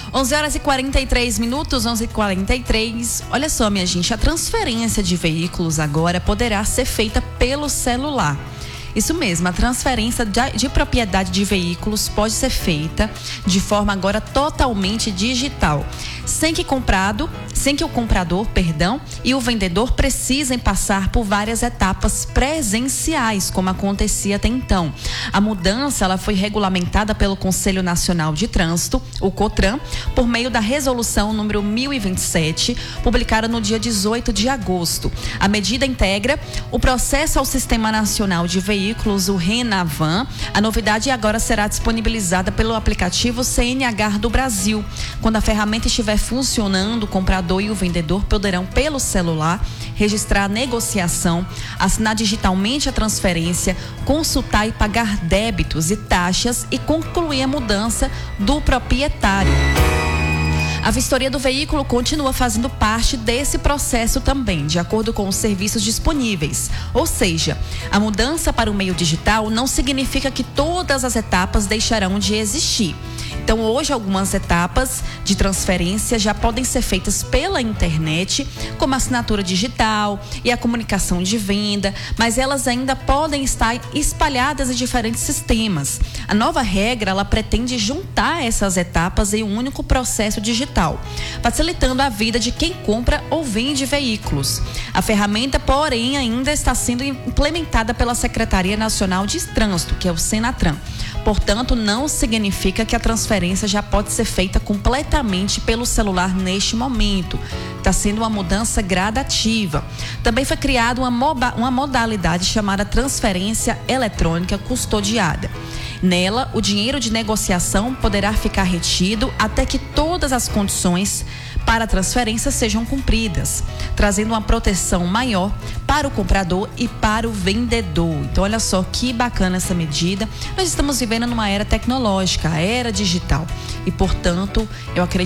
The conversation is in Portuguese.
11h43, 11h43. Olha só, minha gente, a transferência de veículos agora poderá ser feita pelo celular. Isso mesmo, a transferência de propriedade de veículos pode ser feita de forma agora totalmente digital, sem que o comprador, e o vendedor precisem passar por várias etapas presenciais, como acontecia até então. A mudança ela foi regulamentada pelo Conselho Nacional de Trânsito, o COTRAN, por meio da resolução número 1027, publicada no dia 18 de agosto. A medida integra o processo ao Sistema Nacional de Veículos, o RENAVAN. A novidade agora será disponibilizada pelo aplicativo CNH do Brasil. Quando a ferramenta estiver funcionando, o comprador e o vendedor poderão, pelo celular, registrar a negociação, assinar digitalmente a transferência, consultar e pagar débitos e taxas e concluir a mudança do proprietário. A vistoria do veículo continua fazendo parte desse processo também, de acordo com os serviços disponíveis. Ou seja, a mudança para o meio digital não significa que todas as etapas deixarão de existir. Então, hoje, algumas etapas de transferência já podem ser feitas pela internet, como a assinatura digital e a comunicação de venda, mas elas ainda podem estar espalhadas em diferentes sistemas. A nova regra, ela pretende juntar essas etapas em um único processo digital, facilitando a vida de quem compra ou vende veículos. A ferramenta, porém, ainda está sendo implementada pela Secretaria Nacional de Trânsito, que é o Senatran. Portanto, não significa que a transferência já pode ser feita completamente pelo celular neste momento. Está sendo uma mudança gradativa. Também foi criada uma modalidade chamada transferência eletrônica custodiada. Nela, o dinheiro de negociação poderá ficar retido até que todas as condições para a transferência sejam cumpridas, trazendo uma proteção maior para o comprador e para o vendedor. Então, olha só que bacana essa medida. Nós estamos vivendo numa era tecnológica, a era digital. E, portanto, eu acredito